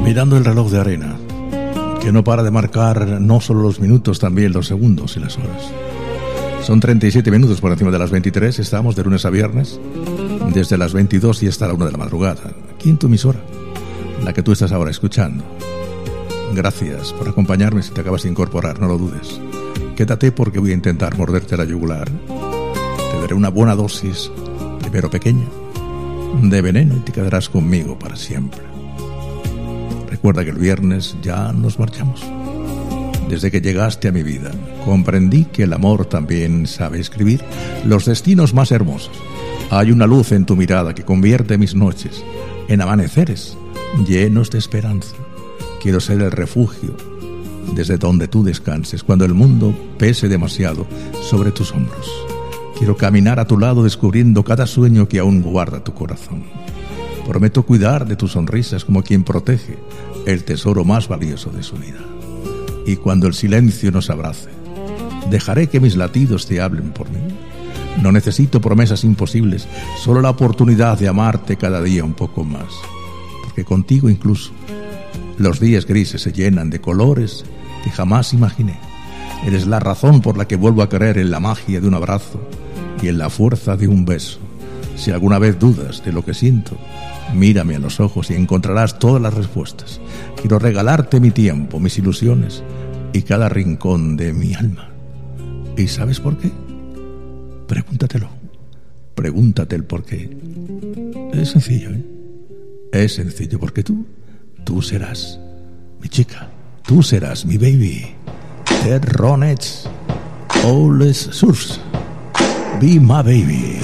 Mirando el reloj de arena, que no para de marcar no solo los minutos, también los segundos y las horas. Son 37 minutos por encima de las 23. Estamos de lunes a viernes, desde las 22 y hasta la 1 de la madrugada, aquí en tu emisora, la que tú estás ahora escuchando. Gracias por acompañarme. Si te acabas de incorporar, no lo dudes. Quédate porque voy a intentar morderte la yugular. Te daré una buena dosis, primero pequeña, de veneno y te quedarás conmigo para siempre. Recuerda que el viernes ya nos marchamos. Desde que llegaste a mi vida, comprendí que el amor también sabe escribir los destinos más hermosos. Hay una luz en tu mirada que convierte mis noches en amaneceres llenos de esperanza. Quiero ser el refugio desde donde tú descanses cuando el mundo pese demasiado sobre tus hombros. Quiero caminar a tu lado descubriendo cada sueño que aún guarda tu corazón. Prometo cuidar de tus sonrisas como quien protege el tesoro más valioso de su vida. Y cuando el silencio nos abrace, dejaré que mis latidos te hablen por mí. No necesito promesas imposibles, solo la oportunidad de amarte cada día un poco más. Porque contigo incluso los días grises se llenan de colores que jamás imaginé. Eres la razón por la que vuelvo a creer en la magia de un abrazo y en la fuerza de un beso. Si alguna vez dudas de lo que siento, mírame a los ojos y encontrarás todas las respuestas. Quiero regalarte mi tiempo, mis ilusiones y cada rincón de mi alma. ¿Y sabes por qué? Pregúntatelo. Pregúntate el por qué. Es sencillo, ¿eh? Es sencillo, porque tú serás mi chica. Tú serás mi baby. Ted Ronets, Always Source. Be my baby.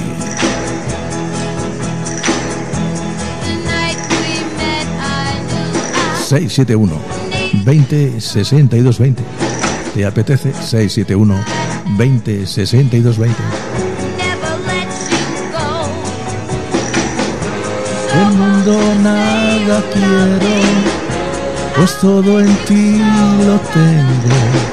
...671 20 62 20. ¿Te apetece? 671 20 62 20. Del mundo nada quiero, pues todo en ti lo tengo.